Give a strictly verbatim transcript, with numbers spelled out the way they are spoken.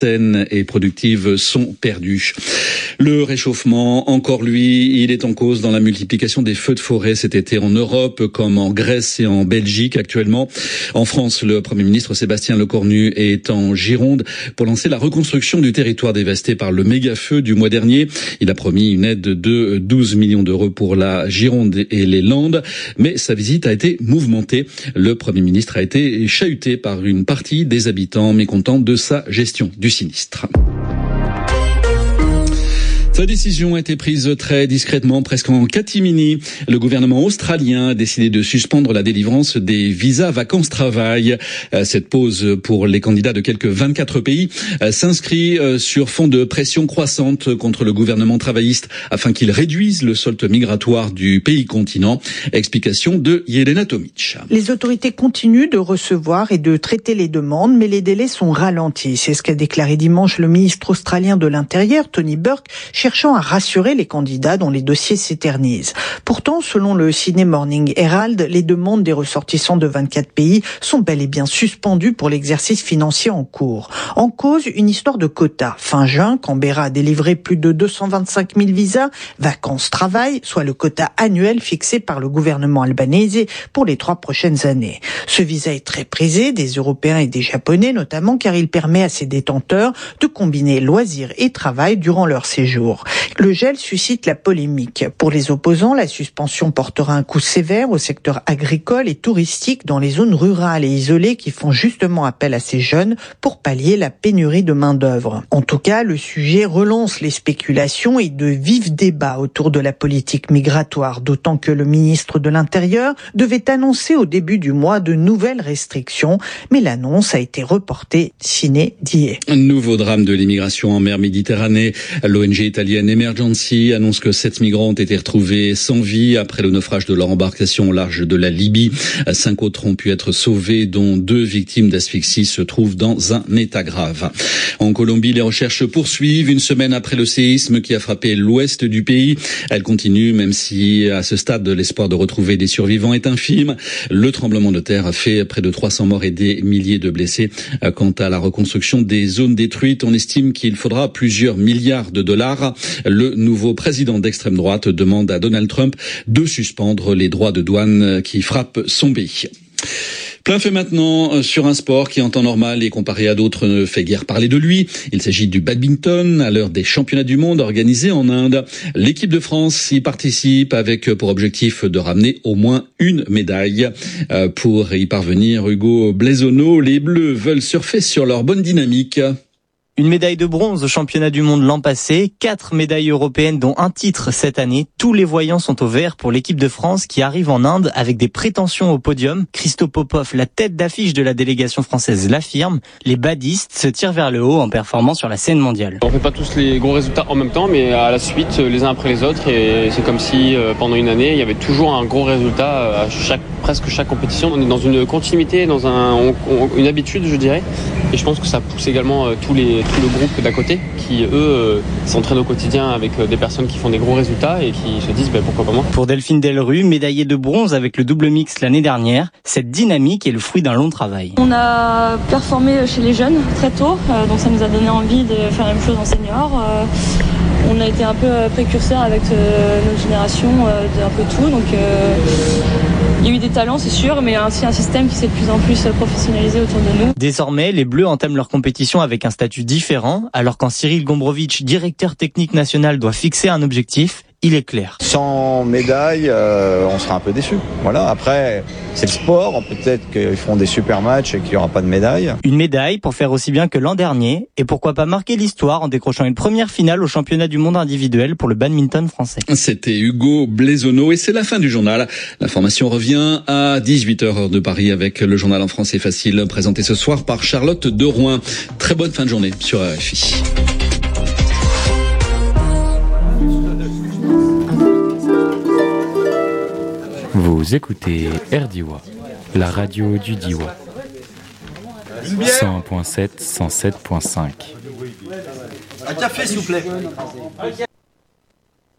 saines et productives sont perdues. Le réchauffement, encore lui, il est en cause dans la multiplication des feux de forêt cet été en Europe, comme en Grèce et en Belgique actuellement. En France, le Premier ministre Sébastien Lecornu est en Gironde pour lancer la reconstruction du territoire dévasté par le méga-feu du mois dernier. Il a promis une aide de douze millions d'euros pour la Gironde et les Landes, mais sa visite a été mouvementée. Le Premier ministre a été chahuté par une partie des habitants mécontents de sa gestion du sinistre. Sa décision a été prise très discrètement, presque en catimini. Le gouvernement australien a décidé de suspendre la délivrance des visas vacances-travail. Cette pause pour les candidats de quelques vingt-quatre pays s'inscrit sur fond de pression croissante contre le gouvernement travailliste afin qu'il réduise le solde migratoire du pays continent. Explication de Yelena Tomic. Les autorités continuent de recevoir et de traiter les demandes, mais les délais sont ralentis. C'est ce qu'a déclaré dimanche le ministre australien de l'Intérieur, Tony Burke, cherchant à rassurer les candidats dont les dossiers s'éternisent. Pourtant, selon le Sydney Morning Herald, les demandes des ressortissants de vingt-quatre pays sont bel et bien suspendues pour l'exercice financier en cours. En cause, une histoire de quotas. Fin juin, Canberra a délivré plus de deux cent vingt-cinq mille visas vacances-travail, soit le quota annuel fixé par le gouvernement albanais pour les trois prochaines années. Ce visa est très prisé des Européens et des Japonais notamment, car il permet à ses détenteurs de combiner loisirs et travail durant leur séjour. Le gel suscite la polémique. Pour les opposants, la suspension portera un coup sévère au secteur agricole et touristique dans les zones rurales et isolées qui font justement appel à ces jeunes pour pallier la pénurie de main-d'œuvre. En tout cas, le sujet relance les spéculations et de vifs débats autour de la politique migratoire, d'autant que le ministre de l'Intérieur devait annoncer au début du mois de nouvelles restrictions, mais l'annonce a été reportée sine die. Un nouveau drame de l'immigration en mer Méditerranée. L'O N G italienne Emergency annonce que sept migrants ont été retrouvés sans vie après le naufrage de leur embarcation au large de la Libye. Cinq autres ont pu être sauvés, dont deux victimes d'asphyxie se trouvent dans un état grave. En Colombie, les recherches poursuivent une semaine après le séisme qui a frappé l'ouest du pays. Elles continuent, même si à ce stade, l'espoir de retrouver des survivants est infime. Le tremblement de terre a fait près de trois cents morts et des milliers de blessés. Quant à la reconstruction des zones détruites, on estime qu'il faudra plusieurs milliards de dollars. Le nouveau président d'extrême droite demande à Donald Trump de suspendre les droits de douane qui frappent son pays. Plein fait maintenant sur un sport qui en temps normal et comparé à d'autres ne fait guère parler de lui. Il s'agit du badminton à l'heure des championnats du monde organisés en Inde. L'équipe de France y participe avec pour objectif de ramener au moins une médaille. Pour y parvenir, Hugo Blaisonneau, les Bleus veulent surfer sur leur bonne dynamique. Une médaille de bronze au championnat du monde l'an passé, quatre médailles européennes dont un titre cette année. Tous les voyants sont au vert pour l'équipe de France qui arrive en Inde avec des prétentions au podium. Christo Popov, la tête d'affiche de la délégation française, l'affirme. Les badistes se tirent vers le haut en performant sur la scène mondiale. On fait pas tous les gros résultats en même temps, mais à la suite, les uns après les autres. Et c'est comme si pendant une année, il y avait toujours un gros résultat à chaque, presque chaque compétition. On est dans une continuité, dans un, on, on, une habitude, je dirais. Et je pense que ça pousse également tous les tout le groupe d'à côté qui, eux, euh, s'entraînent au quotidien avec euh, des personnes qui font des gros résultats et qui se disent bah, pourquoi pas moi. Pour Delphine Delrue, médaillée de bronze avec le double mix l'année dernière, cette dynamique est le fruit d'un long travail. On a performé chez les jeunes très tôt, euh, donc ça nous a donné envie de faire la même chose en senior. Euh, on a été un peu précurseurs avec euh, notre génération euh, d'un peu tout, donc euh, il y a eu des talents, c'est sûr, mais aussi un système qui s'est de plus en plus professionnalisé autour de nous. Désormais, les Bleus entament leur compétition avec un statut différent, alors quand Cyril Gombrowicz, directeur technique national, doit fixer un objectif. Il est clair. Sans médaille, euh, on sera un peu déçu. Voilà. Après, c'est le sport. Peut-être qu'ils feront des super matchs et qu'il n'y aura pas de médaille. Une médaille pour faire aussi bien que l'an dernier. Et pourquoi pas marquer l'histoire en décrochant une première finale au championnat du monde individuel pour le badminton français. C'était Hugo Blaisonneau et c'est la fin du journal. L'information revient à dix-huit heures heure de Paris avec le journal en français facile présenté ce soir par Charlotte Derouin. Très bonne fin de journée sur R F I. Vous écoutez R D I W A, la radio du Diois. cent un virgule sept, cent sept virgule cinq. Un café, s'il vous plaît.